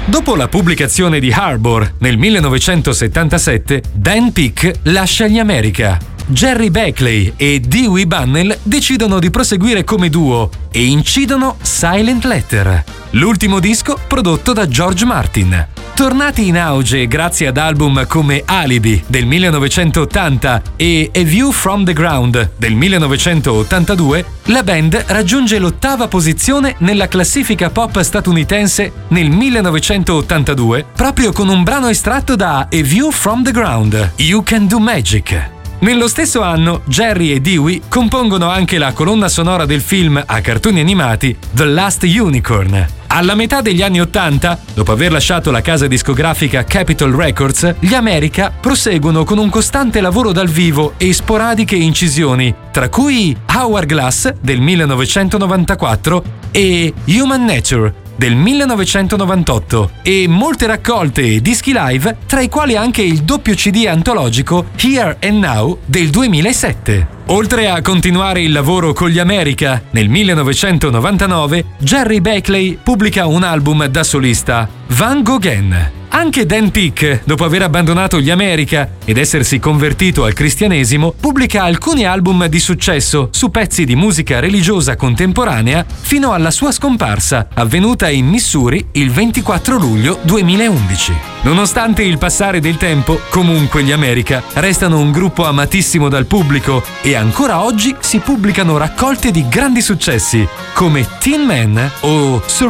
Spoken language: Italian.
Dopo la pubblicazione di Harbor nel 1977, Dan Peek lascia gli America. Jerry Beckley e Dewey Bunnell decidono di proseguire come duo e incidono Silent Letter, l'ultimo disco prodotto da George Martin. Tornati in auge grazie ad album come Alibi del 1980 e A View from the Ground del 1982, la band raggiunge l'8ª posizione nella classifica pop statunitense nel 1982 proprio con un brano estratto da A View from the Ground, You Can Do Magic. Nello stesso anno, Jerry e Dewey compongono anche la colonna sonora del film a cartoni animati The Last Unicorn. Alla metà degli anni '80, dopo aver lasciato la casa discografica Capitol Records, gli America proseguono con un costante lavoro dal vivo e sporadiche incisioni, tra cui Hourglass del 1994 e Human Nature del 1998 e molte raccolte e dischi live, tra i quali anche il doppio CD antologico Here and Now del 2007. Oltre a continuare il lavoro con gli America, nel 1999 Jerry Beckley pubblica un album da solista, Van Goghen. Anche Dan Peek, dopo aver abbandonato gli America ed essersi convertito al cristianesimo, pubblica alcuni album di successo su pezzi di musica religiosa contemporanea fino alla sua scomparsa, avvenuta in Missouri il 24 luglio 2011. Nonostante il passare del tempo, comunque gli America restano un gruppo amatissimo dal pubblico e ancora oggi si pubblicano raccolte di grandi successi come Tin Man o